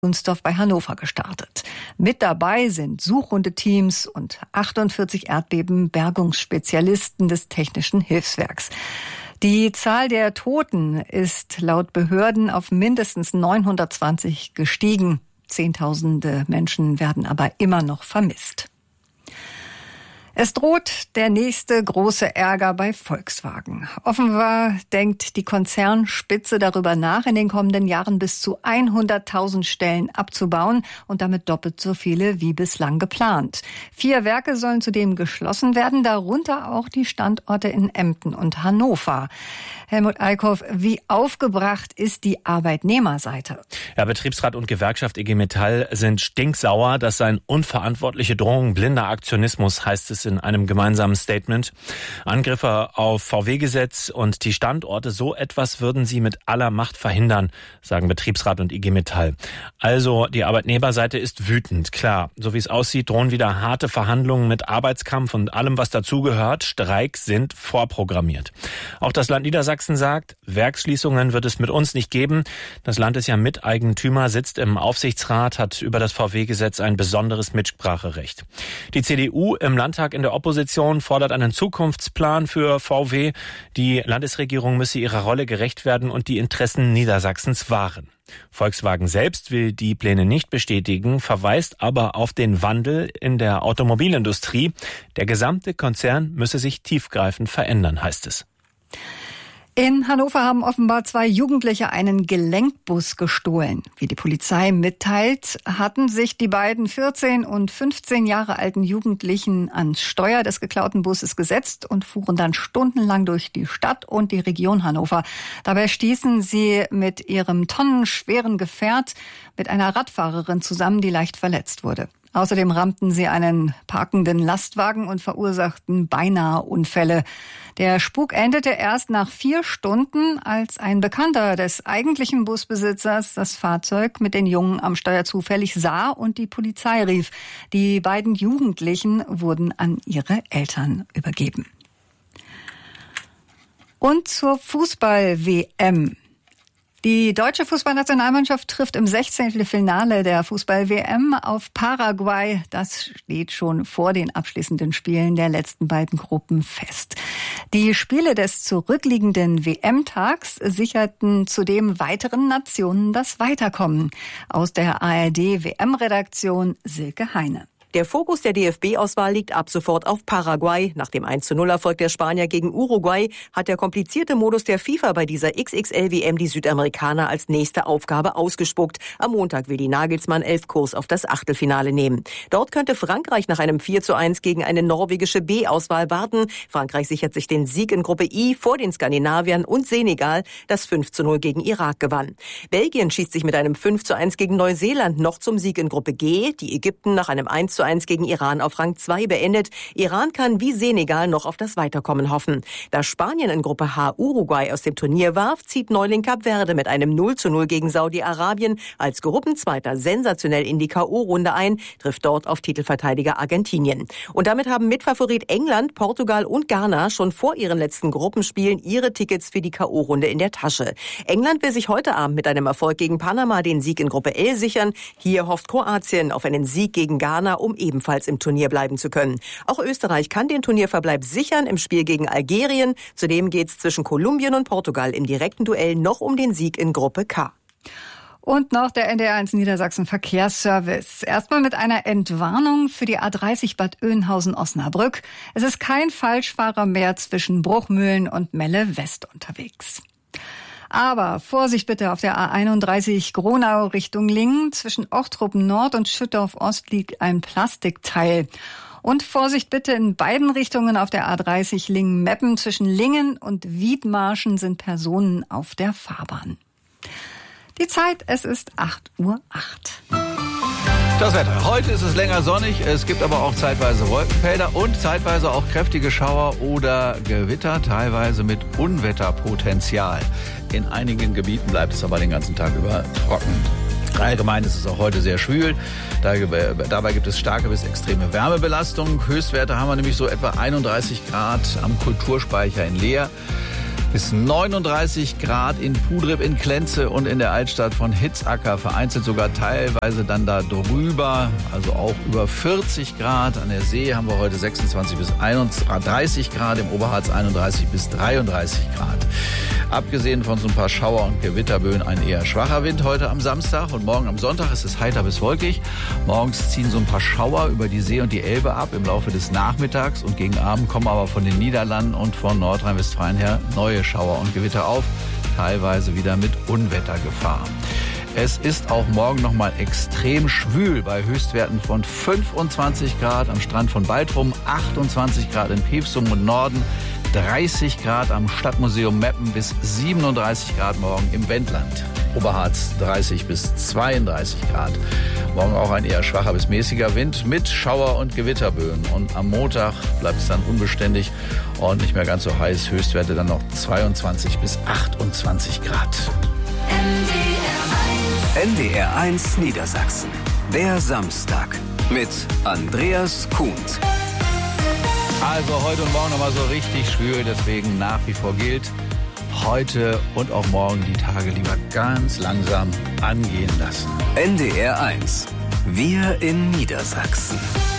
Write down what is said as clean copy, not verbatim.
Wunstorf bei Hannover gestartet. Mit dabei sind Suchhundeteams und 48 Erdbebenbergungsspezialisten des Technischen Hilfswerks. Die Zahl der Toten ist laut Behörden auf mindestens 920 gestiegen. Zehntausende Menschen werden aber immer noch vermisst. Es droht der nächste große Ärger bei Volkswagen. Offenbar denkt die Konzernspitze darüber nach, in den kommenden Jahren bis zu 100.000 Stellen abzubauen und damit doppelt so viele wie bislang geplant. 4 Werke sollen zudem geschlossen werden, darunter auch die Standorte in Emden und Hannover. Helmut Eickhoff, wie aufgebracht ist die Arbeitnehmerseite? Ja, Betriebsrat und Gewerkschaft IG Metall sind stinksauer. Das seien unverantwortliche Drohungen, blinder Aktionismus, heißt es in einem gemeinsamen Statement. Angriffe auf VW-Gesetz und die Standorte, so etwas würden sie mit aller Macht verhindern, sagen Betriebsrat und IG Metall. Also die Arbeitnehmerseite ist wütend, klar. So wie es aussieht, drohen wieder harte Verhandlungen mit Arbeitskampf und allem, was dazugehört. Streiks sind vorprogrammiert. Auch das Land Niedersachsen sagt, Werksschließungen wird es mit uns nicht geben. Das Land ist ja Miteigentümer, sitzt im Aufsichtsrat, hat über das VW-Gesetz ein besonderes Mitspracherecht. Die CDU im Landtag in der Opposition fordert einen Zukunftsplan für VW. Die Landesregierung müsse ihrer Rolle gerecht werden und die Interessen Niedersachsens wahren. Volkswagen selbst will die Pläne nicht bestätigen, verweist aber auf den Wandel in der Automobilindustrie. Der gesamte Konzern müsse sich tiefgreifend verändern, heißt es. In Hannover haben offenbar 2 Jugendliche einen Gelenkbus gestohlen. Wie die Polizei mitteilt, hatten sich die beiden 14 und 15 Jahre alten Jugendlichen ans Steuer des geklauten Busses gesetzt und fuhren dann stundenlang durch die Stadt und die Region Hannover. Dabei stießen sie mit ihrem tonnenschweren Gefährt mit einer Radfahrerin zusammen, die leicht verletzt wurde. Außerdem rammten sie einen parkenden Lastwagen und verursachten beinahe Unfälle. Der Spuk endete erst nach 4 Stunden, als ein Bekannter des eigentlichen Busbesitzers das Fahrzeug mit den Jungen am Steuer zufällig sah und die Polizei rief. Die beiden Jugendlichen wurden an ihre Eltern übergeben. Und zur Fußball-WM. Die deutsche Fußballnationalmannschaft trifft im 16. Finale der Fußball-WM auf Paraguay. Das steht schon vor den abschließenden Spielen der letzten beiden Gruppen fest. Die Spiele des zurückliegenden WM-Tags sicherten zudem weiteren Nationen das Weiterkommen. Aus der ARD-WM-Redaktion Silke Heine. Der Fokus der DFB-Auswahl liegt ab sofort auf Paraguay. Nach dem 1:0-Erfolg der Spanier gegen Uruguay hat der komplizierte Modus der FIFA bei dieser XXL-WM die Südamerikaner als nächste Aufgabe ausgespuckt. Am Montag will die Nagelsmann 11 Kurs auf das Achtelfinale nehmen. Dort könnte Frankreich nach einem 4:1 gegen eine norwegische B-Auswahl warten. Frankreich sichert sich den Sieg in Gruppe I vor den Skandinaviern und Senegal, das 5:0 gegen Irak gewann. Belgien schießt sich mit einem 5:1 gegen Neuseeland noch zum Sieg in Gruppe G. Die Ägypten nach einem 1:1 gegen Iran auf Rang 2 beendet. Iran kann wie Senegal noch auf das Weiterkommen hoffen. Da Spanien in Gruppe H Uruguay aus dem Turnier warf, zieht Neuling Kap Verde mit einem 0:0 gegen Saudi-Arabien als Gruppenzweiter sensationell in die K.O.-Runde ein, trifft dort auf Titelverteidiger Argentinien. Und damit haben Mitfavorit England, Portugal und Ghana schon vor ihren letzten Gruppenspielen ihre Tickets für die K.O.-Runde in der Tasche. England will sich heute Abend mit einem Erfolg gegen Panama den Sieg in Gruppe L sichern. Hier hofft Kroatien auf einen Sieg gegen Ghana, um ebenfalls im Turnier bleiben zu können. Auch Österreich kann den Turnierverbleib sichern im Spiel gegen Algerien. Zudem geht es zwischen Kolumbien und Portugal im direkten Duell noch um den Sieg in Gruppe K. Und noch der NDR1 Niedersachsen Verkehrsservice. Erstmal mit einer Entwarnung für die A30 Bad Oeynhausen-Osnabrück. Es ist kein Falschfahrer mehr zwischen Bruchmühlen und Melle West unterwegs. Aber Vorsicht bitte auf der A31 Gronau Richtung Lingen. Zwischen Ochtrup Nord und Schüttorf Ost liegt ein Plastikteil. Und Vorsicht bitte in beiden Richtungen auf der A30 Lingen-Meppen. Zwischen Lingen und Wiedmarschen sind Personen auf der Fahrbahn. Die Zeit, es ist 8:08 Uhr. Das Wetter. Heute ist es länger sonnig, es gibt aber auch zeitweise Wolkenfelder und zeitweise auch kräftige Schauer oder Gewitter, teilweise mit Unwetterpotenzial. In einigen Gebieten bleibt es aber den ganzen Tag über trocken. Allgemein ist es auch heute sehr schwül. Dabei gibt es starke bis extreme Wärmebelastung. Höchstwerte haben wir nämlich so etwa 31 Grad am Kulturspeicher in Leer. Bis 39 Grad in Pudrib, in Klenze und in der Altstadt von Hitzacker. Vereinzelt sogar teilweise dann da drüber, also auch über 40 Grad. An der See haben wir heute 26 bis 30 Grad, im Oberharz 31 bis 33 Grad. Abgesehen von so ein paar Schauer- und Gewitterböen ein eher schwacher Wind heute am Samstag. Und morgen am Sonntag ist es heiter bis wolkig. Morgens ziehen so ein paar Schauer über die See und die Elbe ab im Laufe des Nachmittags. Und gegen Abend kommen aber von den Niederlanden und von Nordrhein-Westfalen her neue Schauer und Gewitter auf. Teilweise wieder mit Unwettergefahr. Es ist auch morgen noch mal extrem schwül bei Höchstwerten von 25 Grad am Strand von Baltrum, 28 Grad in Pevsum und Norden, 30 Grad am Stadtmuseum Meppen bis 37 Grad morgen im Wendland. Oberharz 30 bis 32 Grad. Morgen auch ein eher schwacher bis mäßiger Wind mit Schauer- und Gewitterböen. Und am Montag bleibt es dann unbeständig und nicht mehr ganz so heiß. Höchstwerte dann noch 22 bis 28 Grad. NDR 1 Niedersachsen. Der Samstag mit Andreas Kuhns. Also heute und morgen nochmal so richtig schwül, deswegen nach wie vor gilt, heute und auch morgen die Tage lieber ganz langsam angehen lassen. NDR 1. Wir in Niedersachsen.